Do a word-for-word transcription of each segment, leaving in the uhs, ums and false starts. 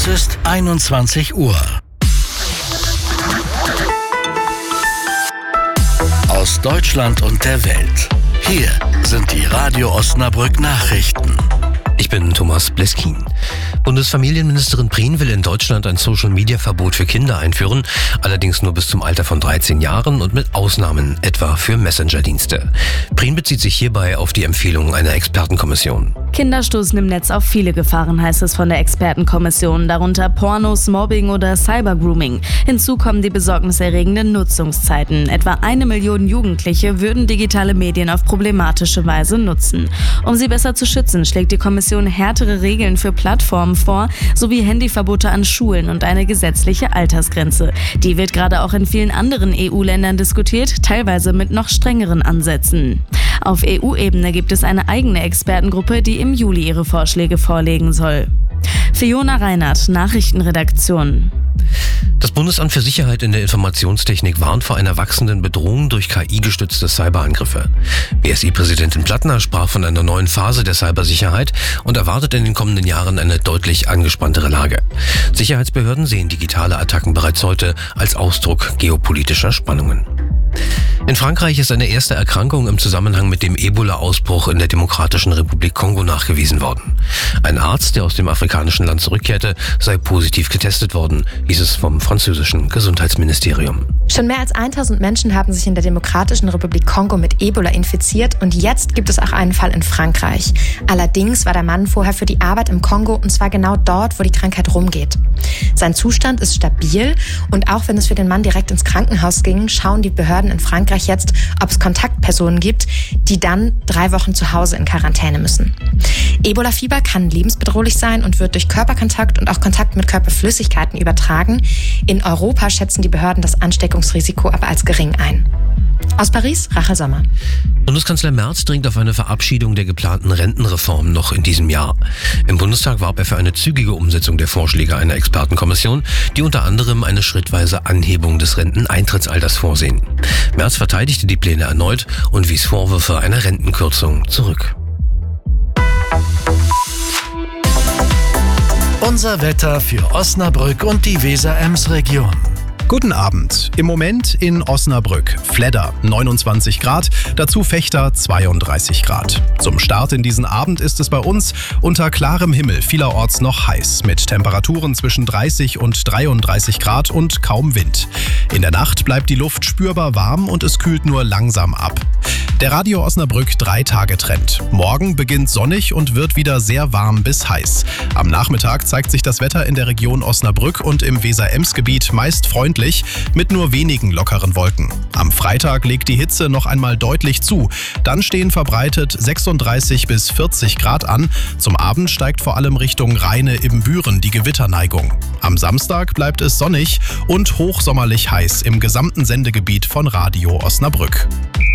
Es ist einundzwanzig Uhr. Aus Deutschland und der Welt. Hier sind die Radio Osnabrück Nachrichten. Ich bin Thomas Bleskin. Bundesfamilienministerin Prien will in Deutschland ein Social-Media-Verbot für Kinder einführen, allerdings nur bis zum Alter von dreizehn Jahren und mit Ausnahmen, etwa für Messenger-Dienste. Prien bezieht sich hierbei auf die Empfehlung einer Expertenkommission. Kinder stoßen im Netz auf viele Gefahren, heißt es von der Expertenkommission, darunter Pornos, Mobbing oder Cybergrooming. Hinzu kommen die besorgniserregenden Nutzungszeiten. Etwa eine Million Jugendliche würden digitale Medien auf problematische Weise nutzen. Um sie besser zu schützen, schlägt die Kommission härtere Regeln für Plattformen vor, sowie Handyverbote an Schulen und eine gesetzliche Altersgrenze. Die wird gerade auch in vielen anderen E U-Ländern diskutiert, teilweise mit noch strengeren Ansätzen. Auf E U-Ebene gibt es eine eigene Expertengruppe, die im Juli ihre Vorschläge vorlegen soll. Fiona Reinhardt, Nachrichtenredaktion. Das Bundesamt für Sicherheit in der Informationstechnik warnt vor einer wachsenden Bedrohung durch K I-gestützte Cyberangriffe. B S I-Präsidentin Plattner sprach von einer neuen Phase der Cybersicherheit und erwartet in den kommenden Jahren eine deutlich angespanntere Lage. Sicherheitsbehörden sehen digitale Attacken bereits heute als Ausdruck geopolitischer Spannungen. In Frankreich ist eine erste Erkrankung im Zusammenhang mit dem Ebola-Ausbruch in der Demokratischen Republik Kongo nachgewiesen worden. Ein Arzt, der aus dem afrikanischen Land zurückkehrte, sei positiv getestet worden, hieß es vom französischen Gesundheitsministerium. Schon mehr als tausend Menschen haben sich in der Demokratischen Republik Kongo mit Ebola infiziert und jetzt gibt es auch einen Fall in Frankreich. Allerdings war der Mann vorher für die Arbeit im Kongo und zwar genau dort, wo die Krankheit rumgeht. Sein Zustand ist stabil und auch wenn es für den Mann direkt ins Krankenhaus ging, schauen die Behörden in Frankreich jetzt, ob es Kontaktpersonen gibt, die dann drei Wochen zu Hause in Quarantäne müssen. Ebola-Fieber kann lebensbedrohlich sein und wird durch Körperkontakt und auch Kontakt mit Körperflüssigkeiten übertragen. In Europa schätzen die Behörden das Ansteckungsrisiko aber als gering ein. Aus Paris, Rachel Sommer. Bundeskanzler Merz dringt auf eine Verabschiedung der geplanten Rentenreform noch in diesem Jahr. Im Bundestag warb er für eine zügige Umsetzung der Vorschläge einer Expertenkommission, die unter anderem eine schrittweise Anhebung des Renteneintrittsalters vorsehen. Merz verteidigte die Pläne erneut und wies Vorwürfe einer Rentenkürzung zurück. Unser Wetter für Osnabrück und die Weser-Ems-Region. Guten Abend. Im Moment in Osnabrück. Fledder neunundzwanzig Grad, dazu Vechta zweiunddreißig Grad. Zum Start in diesen Abend ist es bei uns unter klarem Himmel vielerorts noch heiß, mit Temperaturen zwischen dreißig und dreiunddreißig Grad und kaum Wind. In der Nacht bleibt die Luft spürbar warm und es kühlt nur langsam ab. Der Radio Osnabrück drei-Tage-Trend. Morgen beginnt sonnig und wird wieder sehr warm bis heiß. Am Nachmittag zeigt sich das Wetter in der Region Osnabrück und im Weser-Ems-Gebiet meist freundlich, mit nur wenigen lockeren Wolken. Am Freitag legt die Hitze noch einmal deutlich zu. Dann stehen verbreitet sechsunddreißig bis vierzig Grad an. Zum Abend steigt vor allem Richtung Rheine-Ibbenbüren die Gewitterneigung. Am Samstag bleibt es sonnig und hochsommerlich heiß im gesamten Sendegebiet von Radio Osnabrück.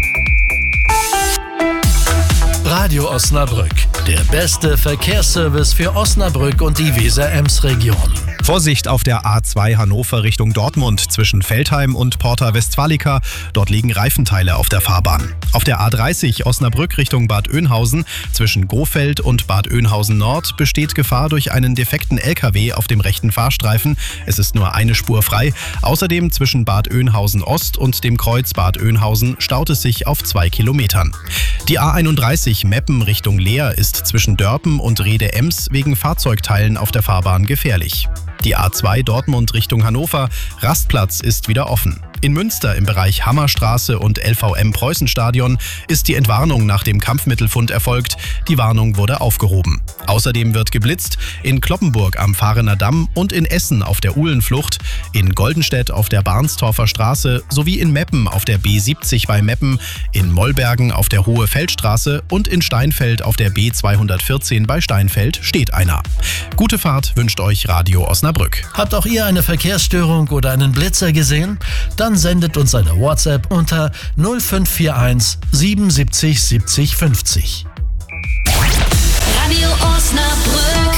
Radio Osnabrück, der beste Verkehrsservice für Osnabrück und die Weser-Ems-Region. Vorsicht auf der A zwei Hannover Richtung Dortmund zwischen Veltheim und Porta Westfalica. Dort liegen Reifenteile auf der Fahrbahn. Auf der A dreißig Osnabrück Richtung Bad Oeynhausen zwischen Gohfeld und Bad Oeynhausen Nord besteht Gefahr durch einen defekten L K W auf dem rechten Fahrstreifen. Es ist nur eine Spur frei. Außerdem zwischen Bad Oeynhausen Ost und dem Kreuz Bad Oeynhausen staut es sich auf zwei Kilometern. Die A einunddreißig Meppen Richtung Leer ist zwischen Dörpen und Rhede-Ems wegen Fahrzeugteilen auf der Fahrbahn gefährlich. Die A zwei Dortmund Richtung Hannover, Rastplatz ist wieder offen. In Münster im Bereich Hammerstraße und L V M-Preußenstadion ist die Entwarnung nach dem Kampfmittelfund erfolgt. Die Warnung wurde aufgehoben. Außerdem wird geblitzt in Cloppenburg am Fahrener Damm und in Essen auf der Uhlenflucht, in Goldenstedt auf der Barnstorfer Straße sowie in Meppen auf der B siebzig bei Meppen, in Mollbergen auf der Hohe Feldstraße und in Steinfeld auf der B zweihundertvierzehn bei Steinfeld steht einer. Gute Fahrt wünscht euch Radio Osnabrück. Habt auch ihr eine Verkehrsstörung oder einen Blitzer gesehen? Dann sendet uns eine WhatsApp unter null fünf vier eins siebenundsiebzig siebzig fünfzig. Radio Osnabrück.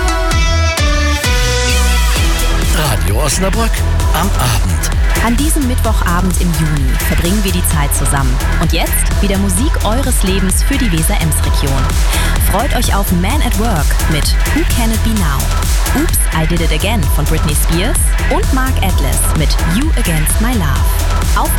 Radio Osnabrück am Abend. An diesem Mittwochabend im Juni verbringen wir die Zeit zusammen. Und jetzt wieder Musik eures Lebens für die Weser-Ems-Region. Freut euch auf Man at Work mit Who Can It Be Now? Oops, I I Did It Again von Britney Spears und Mark Atlas mit You Against My Love. Auf